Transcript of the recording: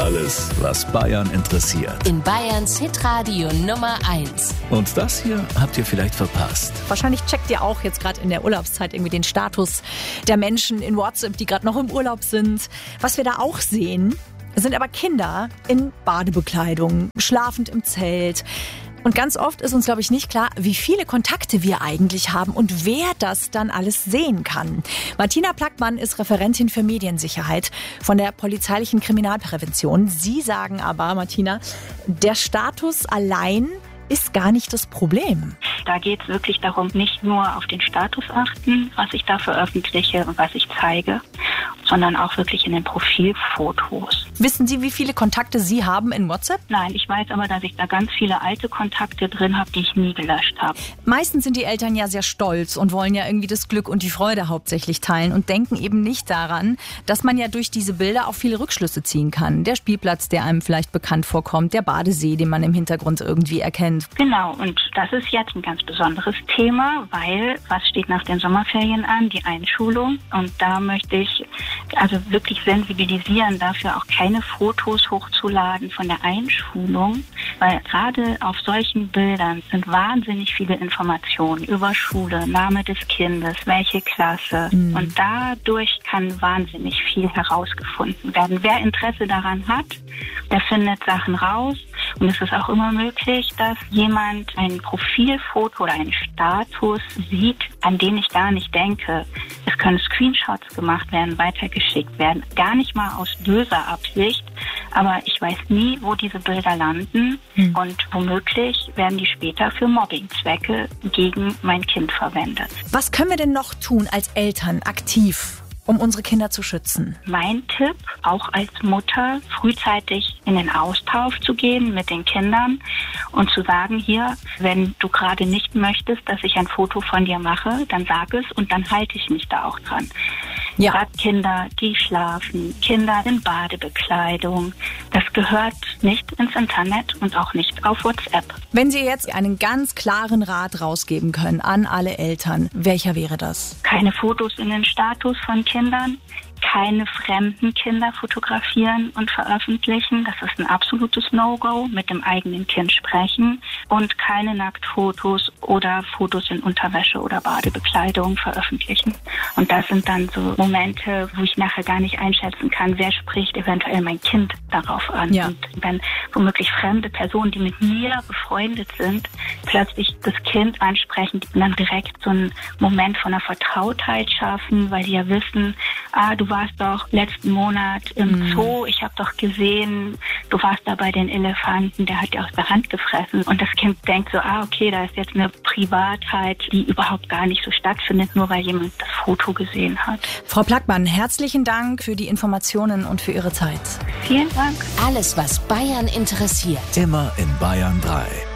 Alles, was Bayern interessiert. In Bayerns Hitradio Nummer 1. Und das hier habt ihr vielleicht verpasst. Wahrscheinlich checkt ihr auch jetzt gerade in der Urlaubszeit irgendwie den Status der Menschen in WhatsApp, die gerade noch im Urlaub sind. Was wir da auch sehen, sind aber Kinder in Badebekleidung, schlafend im Zelt. Und ganz oft ist uns, glaube ich, nicht klar, wie viele Kontakte wir eigentlich haben und wer das dann alles sehen kann. Martina Plackmann ist Referentin für Mediensicherheit von der polizeilichen Kriminalprävention. Sie sagen aber, Martina, der Status allein ist gar nicht das Problem. Da geht es wirklich darum, nicht nur auf den Status achten, was ich da veröffentliche und was ich zeige, sondern auch wirklich in den Profilfotos. Wissen Sie, wie viele Kontakte Sie haben in WhatsApp? Nein, ich weiß aber, dass ich da ganz viele alte Kontakte drin habe, die ich nie gelöscht habe. Meistens sind die Eltern ja sehr stolz und wollen ja irgendwie das Glück und die Freude hauptsächlich teilen und denken eben nicht daran, dass man ja durch diese Bilder auch viele Rückschlüsse ziehen kann. Der Spielplatz, der einem vielleicht bekannt vorkommt, der Badesee, den man im Hintergrund irgendwie erkennt. Genau, und das ist jetzt ein ganz besonderes Thema, weil was steht nach den Sommerferien an? Die Einschulung. Und da möchte ich also wirklich sensibilisieren, dafür auch keine Fotos hochzuladen von der Einschulung, weil gerade auf solchen Bildern sind wahnsinnig viele Informationen über Schule, Name des Kindes, welche Klasse. Und dadurch kann wahnsinnig viel herausgefunden werden. Wer Interesse daran hat, der findet Sachen raus. Und es ist auch immer möglich, dass jemand ein Profilfoto oder einen Status sieht, an den ich gar nicht denke. Es können Screenshots gemacht werden, weitergeschickt werden. Gar nicht mal aus böser Absicht, aber ich weiß nie, wo diese Bilder landen. Und womöglich werden die später für Mobbingzwecke gegen mein Kind verwendet. Was können wir denn noch tun als Eltern aktiv, um unsere Kinder zu schützen? Mein Tipp, auch als Mutter, frühzeitig in den Austausch zu gehen mit den Kindern und zu sagen, hier, wenn du gerade nicht möchtest, dass ich ein Foto von dir mache, dann sag es und dann halte ich mich da auch dran. Ja. Gerade Kinder, die schlafen, Kinder in Badebekleidung, das gehört nicht ins Internet und auch nicht auf WhatsApp. Wenn Sie jetzt einen ganz klaren Rat rausgeben können an alle Eltern, welcher wäre das? Keine Fotos in den Status von Kindern, keine fremden Kinder fotografieren und veröffentlichen. Das ist ein absolutes No-Go. Mit dem eigenen Kind sprechen und keine Nacktfotos oder Fotos in Unterwäsche oder Badebekleidung veröffentlichen. Und das sind dann so Momente, wo ich nachher gar nicht einschätzen kann, wer spricht eventuell mein Kind darauf an. Ja. Und wenn womöglich fremde Personen, die mit mir befreundet sind, plötzlich das Kind ansprechen und dann direkt so einen Moment von einer Vertrautheit schaffen, weil die ja wissen, du warst doch letzten Monat im Zoo, ich habe doch gesehen, du warst da bei den Elefanten, der hat dir aus der Hand gefressen. Und das Kind denkt so, okay, da ist jetzt eine Privatheit, die überhaupt gar nicht so stattfindet, nur weil jemand das Foto gesehen hat. Frau Plackmann, herzlichen Dank für die Informationen und für Ihre Zeit. Vielen Dank. Alles, was Bayern interessiert. Immer in Bayern 3.